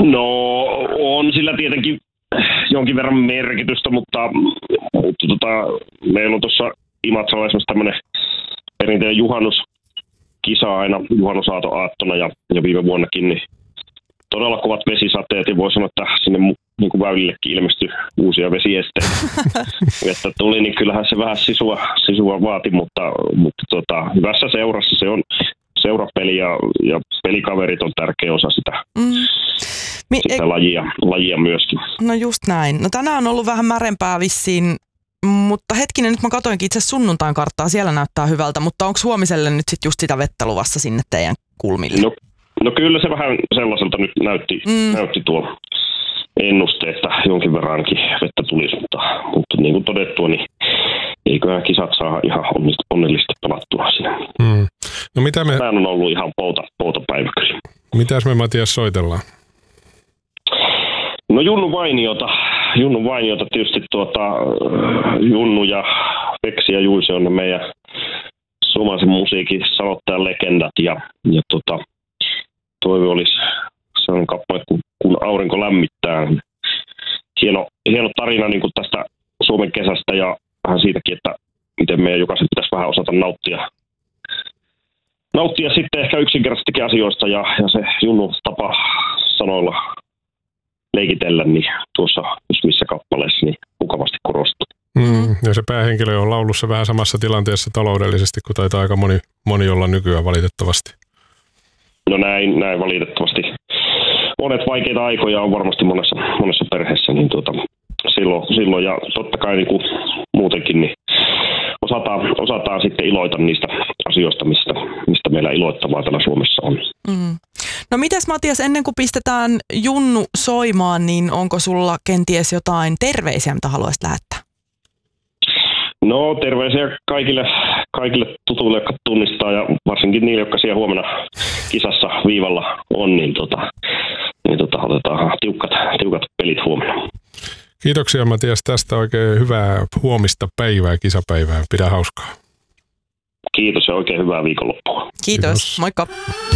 No on sillä tietenkin jonkin verran merkitystä, mutta meillä on tuossa Imatralla esimerkiksi tämmöinen perinteinen juhannuskisa aina juhannusaattona ja viime vuonnakin niin todella kovat vesisateet ja voi sanoa, että sinne niin kuin väylillekin ilmestyi uusia vesiesteitä. Että tuli, niin kyllähän se vähän sisua vaati, mutta hyvässä seurassa se on seurapeli ja pelikaverit on tärkeä osa sitä, sitä lajia myöskin. No just näin. No tänään on ollut vähän märempää vissiin, mutta hetkinen, nyt mä katoinkin itse sunnuntain karttaa, siellä näyttää hyvältä, mutta onko huomiselle nyt sitten just sitä vettä luvassa sinne teidän kulmille? No kyllä se vähän sellaiselta nyt näytti tuo ennuste, että jonkin verran ainakin vettä tulisi, mutta niin kuin todettua, niin eiköhän kisat saa ihan onnellisesti pelattua siinä. No mitä Tämä on ollut ihan poutapäivä kyllä. Mitäs me Matias soitellaan? No Junnu Vainiota tietysti Junnu ja Peksi ja Juise on ne meidän suomalaisen musiikin sanottajan legendat ja toive olisi sellainen kappale kun aurinko lämmittää. Hieno tarina niin kuin tästä Suomen kesästä ja vähän siitäkin, että miten meidän jokaisen pitäisi vähän osata nauttia sitten ehkä yksinkertaisestikin asioista ja se Junnu tapa sanoilla leikitellä, niin tuossa jos missä kappaleessa niin mukavasti korostuu. Ja se päähenkilö on laulussa vähän samassa tilanteessa taloudellisesti, kun taitaa aika moni olla nykyään valitettavasti. No näin valitettavasti. Monet vaikeita aikoja on varmasti monessa perheessä, niin silloin ja totta kai niin kuin muutenkin niin osataan sitten iloita niistä asioista, mistä meillä iloittavaa täällä Suomessa on. No mitäs Matias, ennen kuin pistetään Junnu soimaan, niin onko sulla kenties jotain terveisiä, mitä haluaisit lähettää? No terveisiä kaikille tutuille, jotka tunnistaa ja varsinkin niille, jotka siellä huomenna kisassa viivalla on, niin otetaan tiukat pelit huomenna. Kiitoksia Matias tästä, oikein hyvää huomista päivää, kisapäivää. Pidä hauskaa. Kiitos ja oikein hyvää viikonloppua. Kiitos. Moikka.